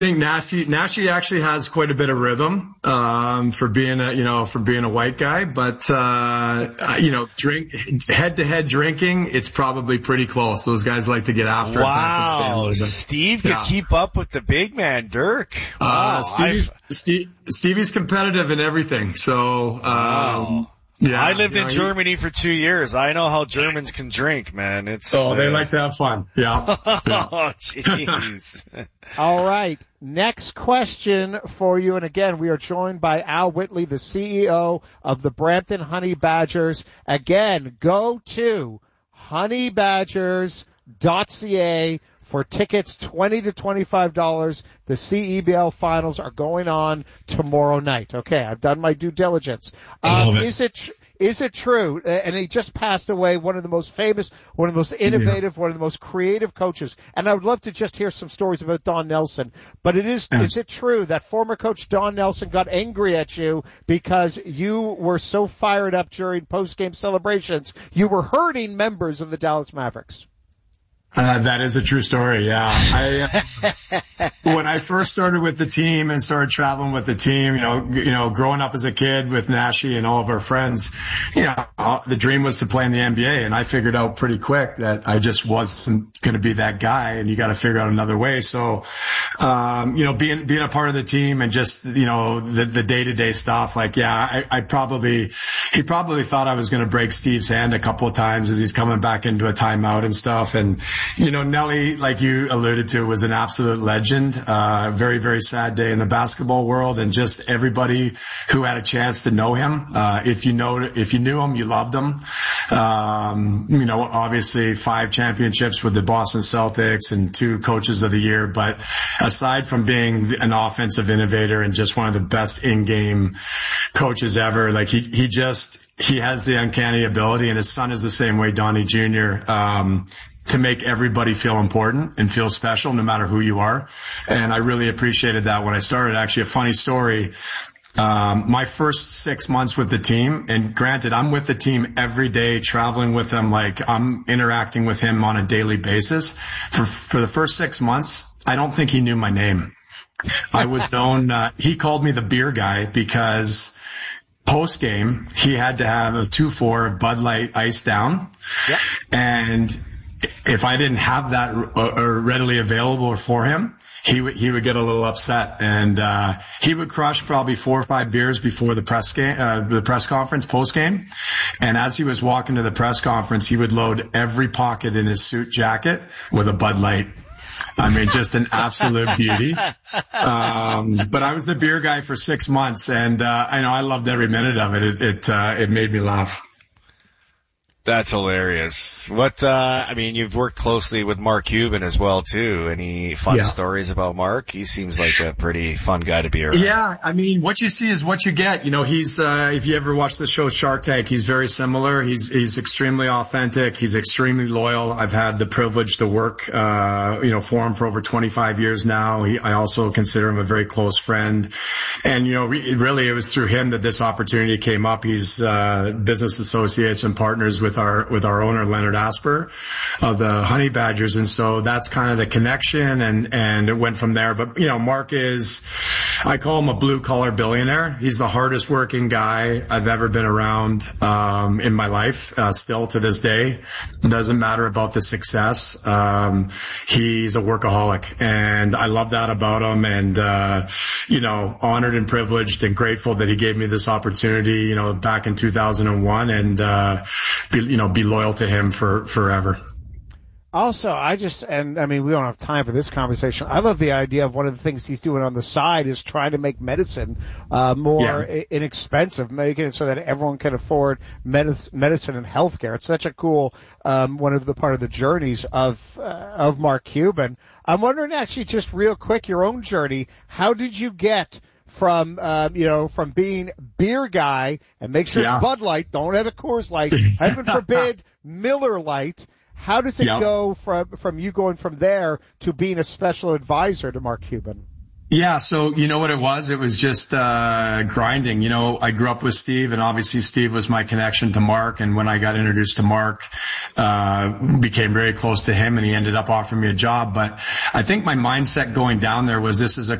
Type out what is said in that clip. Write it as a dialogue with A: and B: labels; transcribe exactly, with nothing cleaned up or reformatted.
A: think Nashi, Nashi actually has quite a bit of rhythm, um, for being a, you know, for being a white guy, but, uh, you know, drink, head to head drinking, it's probably pretty close. Those guys like to get after
B: wow.
A: it. Wow.
B: Steve could yeah. keep up with the big man, Dirk. Wow.
A: Uh, Stevie's, Steve, Stevie's competitive in everything. So, um, wow.
B: Yeah, I lived you know, in Germany he, for two years. I know how Germans can drink, man. It's
A: oh,
B: uh,
A: they like to have fun. Yeah.
B: Oh, jeez.
C: All right. Next question for you. And again, we are joined by Al Whitley, the C E O of the Brampton Honey Badgers. Again, go to honey badgers dot c a for tickets, twenty to twenty-five dollars. The C E B L finals are going on tomorrow night. Okay, I've done my due diligence. Um, it. Is it tr- is it true? And he just passed away, one of the most famous, one of the most innovative, yeah. one of the most creative coaches. And I would love to just hear some stories about Don Nelson. But it is yes. is it true that former coach Don Nelson got angry at you because you were so fired up during post-game celebrations, you were hurting members of the Dallas Mavericks?
A: Uh, that is a true story, yeah. I, uh, when I first started with the team and started traveling with the team, you know, you know, growing up as a kid with Nashi and all of our friends, you know, the dream was to play in the N B A, and I figured out pretty quick that I just wasn't going to be that guy, and you got to figure out another way. So, um, you know, being, being a part of the team and just, you know, the, the day-to-day stuff, like, yeah, I, I probably, he probably thought I was going to break Steve's hand a couple of times as he's coming back into a timeout and stuff. And, you know, Nelly, like you alluded to, was an absolute legend. Uh, very, very sad day in the basketball world, and just everybody who had a chance to know him. Uh, if you know, if you knew him, you loved him. Um, you know, obviously five championships with the Boston Celtics and two coaches of the year. But aside from being an offensive innovator and just one of the best in-game coaches ever, like he, he just, he has the uncanny ability, and his son is the same way, Donnie Junior, um, to make everybody feel important and feel special no matter who you are. And I really appreciated that when I started. Actually, a funny story. Um, my first six months with the team, and granted, I'm with the team every day, traveling with them, like I'm interacting with him on a daily basis. For, for the first six months, I don't think he knew my name. I was known, uh, he called me the beer guy because post game, he had to have a two four Bud Light ice down. Yep. And if I didn't have that or readily available for him, he would, he would get a little upset, and, uh, he would crush probably four or five beers before the press game, uh, the press conference post game. And as he was walking to the press conference, he would load every pocket in his suit jacket with a Bud Light. I mean, just an absolute beauty. Um, but I was the beer guy for six months, and, uh, I know I loved every minute of it. It, it, uh, it made me laugh.
B: That's hilarious. What, uh, I mean, you've worked closely with Mark Cuban as well, too. Any fun yeah. stories about Mark? He seems like a pretty fun guy to be around.
A: Yeah, I mean, what you see is what you get. You know, he's, uh, if you ever watch the show Shark Tank, he's very similar. He's, he's extremely authentic. He's extremely loyal. I've had the privilege to work, uh, you know, for him for over twenty-five years now. He, I also consider him a very close friend. And, you know, re- really it was through him that this opportunity came up. He's, uh, business associates and partners with with our, with our owner, Leonard Asper of the Honey Badgers. And so that's kind of the connection, and, and it went from there. But, you know, Mark is, I call him a blue collar billionaire. He's the hardest working guy I've ever been around, um, in my life, uh, still to this day. It doesn't matter about the success. Um, he's a workaholic, and I love that about him. And, uh, you know, honored and privileged and grateful that he gave me this opportunity, you know, back in two thousand one, and, uh, be, you know, be loyal to him for forever.
C: Also, I just, and I mean, we don't have time for this conversation. I love the idea of one of the things he's doing on the side is trying to make medicine, uh, more yeah. inexpensive, making it so that everyone can afford med- medicine and healthcare. It's such a cool, um, one of the part of the journeys of, uh, of Mark Cuban. I'm wondering actually just real quick, your own journey. How did you get from, um, you know, from being beer guy, and make sure yeah. it's Bud Light, don't have a Coors Light, heaven forbid Miller Light. How does it yep. go from, from you going from there to being a special advisor to Mark Cuban?
A: Yeah, so you know what it was? It was just uh grinding. You know, I grew up with Steve, and obviously Steve was my connection to Mark. And when I got introduced to Mark, uh became very close to him, and he ended up offering me a job. But I think my mindset going down there was, this is a